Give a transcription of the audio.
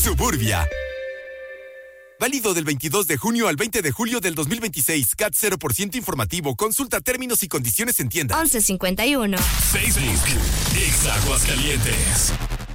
Suburbia. Válido del 22 de junio al 20 de julio del 2026. CAT 0% informativo. Consulta términos y condiciones en tienda. 1151. Facebook. Exa Aguascalientes.